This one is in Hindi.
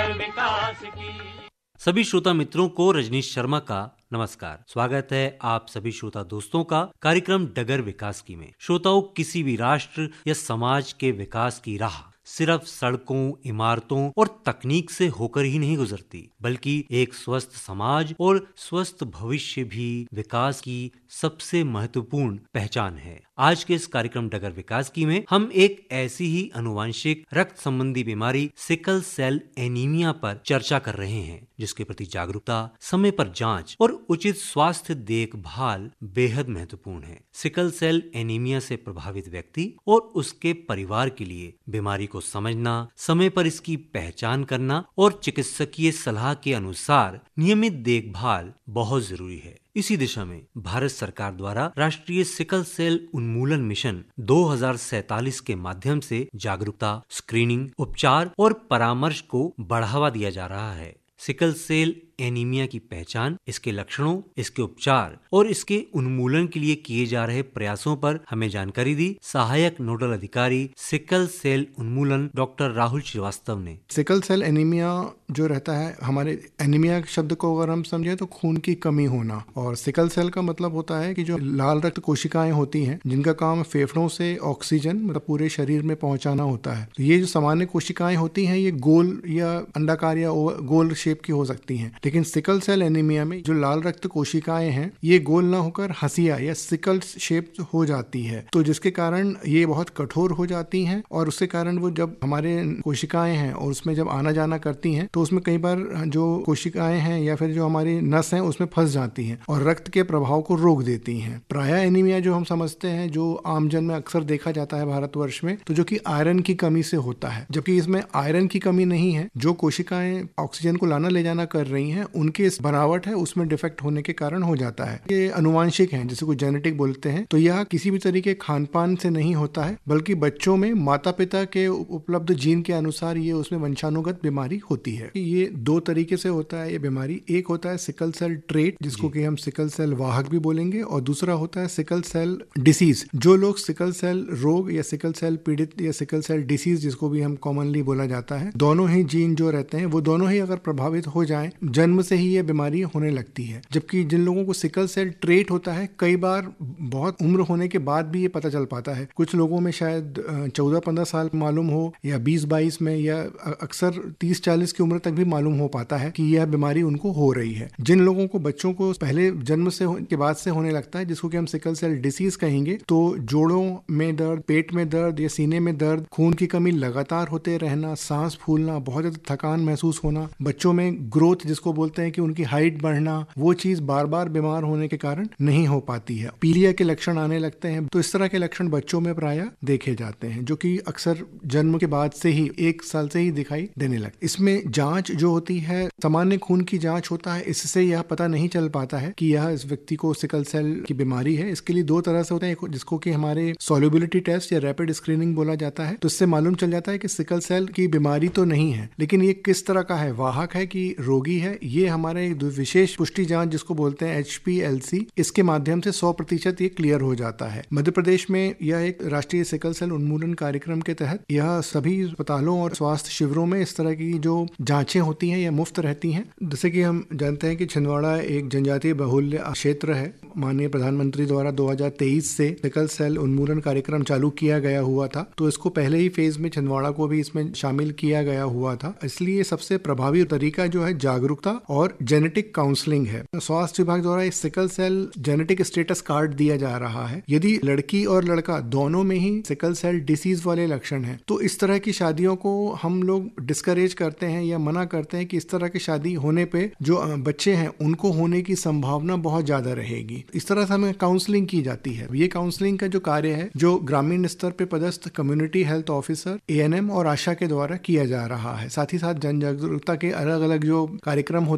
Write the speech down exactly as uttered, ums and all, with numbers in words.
डगर विकास की। सभी श्रोता मित्रों को रजनीश शर्मा का नमस्कार। स्वागत है आप सभी श्रोता दोस्तों का कार्यक्रम डगर विकास की में। श्रोताओं, किसी भी राष्ट्र या समाज के विकास की राह सिर्फ सड़कों, इमारतों और तकनीक से होकर ही नहीं गुजरती, बल्कि एक स्वस्थ समाज और स्वस्थ भविष्य भी विकास की सबसे महत्वपूर्ण पहचान है। आज के इस कार्यक्रम डगर विकास की में हम एक ऐसी ही अनुवांशिक रक्त संबंधी बीमारी सिकल सेल एनीमिया पर चर्चा कर रहे हैं, जिसके प्रति जागरूकता, समय पर जांच और उचित स्वास्थ्य देखभाल बेहद महत्वपूर्ण है। सिकल सेल एनीमिया से प्रभावित व्यक्ति और उसके परिवार के लिए बीमारी को समझना, समय पर इसकी पहचान करना और चिकित्सकीय सलाह के अनुसार नियमित देखभाल बहुत जरूरी है। इसी दिशा में भारत सरकार द्वारा राष्ट्रीय सिकल सेल उन्मूलन मिशन दो हज़ार सैंतालीस के माध्यम से जागरूकता, स्क्रीनिंग, उपचार और परामर्श को बढ़ावा दिया जा रहा है। सिकल सेल एनीमिया की पहचान, इसके लक्षणों, इसके उपचार और इसके उन्मूलन के लिए किए जा रहे प्रयासों पर हमें जानकारी दी सहायक नोडल अधिकारी सिकल सेल उन्मूलन डॉक्टर राहुल श्रीवास्तव ने। सिकल सेल एनीमिया जो रहता है, हमारे एनीमिया शब्द को अगर हम समझे तो खून की कमी होना, और सिकल सेल का मतलब होता है कि जो लाल रक्त कोशिकाएं होती हैं जिनका काम फेफड़ों से ऑक्सीजन मतलब पूरे शरीर में पहुंचाना होता है। तो ये जो सामान्य कोशिकाएं होती हैं ये गोल या अंडाकार या गोल शेप की हो सकती हैं, लेकिन सिकल सेल एनीमिया में जो लाल रक्त कोशिकाएं हैं ये गोल ना होकर हंसिया या सिकल शेप हो जाती है, तो जिसके कारण ये बहुत कठोर हो जाती हैं और उसके कारण वो जब हमारे कोशिकाएं हैं और उसमें जब आना जाना करती हैं तो उसमें कई बार जो कोशिकाएं हैं या फिर जो हमारी नस हैं उसमें फंस जाती हैं और रक्त के प्रभाव को रोक देती हैं। प्रायः एनीमिया जो हम समझते हैं, जो आमजन में अक्सर देखा जाता है भारतवर्ष में, तो जो कि आयरन की कमी से होता है, जबकि इसमें आयरन की कमी नहीं है। जो कोशिकाएं ऑक्सीजन को लाना ले जाना कर रही हैं उनके इस बनावट है उसमें डिफेक्ट होने के कारण हो जाता है। ये अनुवांशिक है, जिसे कोई जेनेटिक बोलते हैं। तो यह किसी भी तरीके खान पान से नहीं होता है, बल्कि बच्चों में माता पिता के उपलब्ध जीन के अनुसार ये उसमें वंशानुगत बीमारी होती है। ये दो तरीके से होता है ये बीमारी। एक होता है सिकल सेल ट्रेट, जिसको कि हम सिकल सेल वाहक भी बोलेंगे, और दूसरा होता है सिकल सेल डिसीज। जो लोग सिकल सेल रोग या सिकल सेल पीड़ित या सिकल सेल डिसीज जिसको भी हम कॉमनली बोला जाता है, दोनों ही जीन जो रहते हैं वो दोनों ही अगर प्रभावित हो जाएं, जन्म से ही ये बीमारी होने लगती है। जबकि जिन लोगों को सिकल सेल ट्रेट होता है, कई बार बहुत उम्र होने के बाद भी ये पता चल पाता है। कुछ लोगों में शायद चौदह पंद्रह साल मालूम हो या बीस बाईस में, या अक्सर तीस चालीस की उम्र तक भी मालूम हो पाता है कि यह बीमारी उनको हो रही है। जिन लोगों को बच्चों को पहले जन्म से के बाद से होने लगता है, जिसको कि हम सिकल सेल डिसीज कहेंगे, तो जोड़ों में दर्द, पेट में दर्द या सीने में दर्द, खून की कमी लगातार होते रहना, सांस फूलना, बहुत ज्यादा थकान महसूस होना, बच्चों में ग्रोथ जिसको बोलते हैं कि उनकी हाइट बढ़ना, वो चीज बार बार बीमार होने के कारण नहीं हो पाती है। पीलिया के लक्षण आने लगते हैं। तो इस तरह के लक्षण बच्चों में प्रायः देखे जाते हैं, जो कि अक्सर जन्म के बाद से ही एक साल से ही दिखाई देने लगते। इसमें जांच जो होती है, सामान्य खून की जांच होता है, इससे यह पता नहीं चल पाता है कि यह इस व्यक्ति को सिकल सेल की बीमारी है। इसके लिए दो तरह से होता है, जिसको कि हमारे सॉल्युबिलिटी टेस्ट या रैपिड स्क्रीनिंग बोला जाता है। तो इससे मालूम चल जाता है कि सिकल सेल की बीमारी तो नहीं है, लेकिन ये किस तरह का है, वाहक है कि रोगी है। ये हमारे विशेष पुष्टि जांच जिसको बोलते हैं एच पी एल सी, इसके माध्यम से सौ प्रतिशत ये क्लियर हो जाता है। मध्य प्रदेश में यह एक राष्ट्रीय सिकल सेल उन्मूलन कार्यक्रम के तहत यह सभी अस्पतालों और स्वास्थ्य शिविरों में इस तरह की जो जांचें होती हैं यह मुफ्त रहती हैं। जैसे कि हम जानते हैं कि छिंदवाड़ा एक जनजातीय बहुल्य क्षेत्र है। माननीय प्रधानमंत्री द्वारा दो हज़ार तेईस से सिकल सेल उन्मूलन कार्यक्रम चालू किया गया हुआ था, तो इसको पहले ही फेज में छिंदवाड़ा को भी इसमें शामिल किया गया हुआ था। इसलिए सबसे प्रभावी तरीका जो है जागरूकता और जेनेटिक काउंसलिंग है। स्वास्थ्य विभाग द्वारा इस sickle cell genetic status card दिया जा रहा है। यदि लड़की और लड़का दोनों में ही सिकल सेल डिसीज वाले लक्षण हैं, तो इस तरह की शादियों को हम लोग डिस्करेज करते हैं या मना करते हैं कि इस तरह की शादी होने पे जो बच्चे हैं उनको होने की संभावना बहुत ज्यादा रहेगी। इस तरह से हमें काउंसलिंग की जाती है। ये काउंसलिंग का जो कार्य है जो ग्रामीण स्तर पे पदस्थ community health officer, A N M और आशा के द्वारा किया जा रहा है। साथ ही साथ जन जागरूकता के अलग अलग जो कार्यक्रम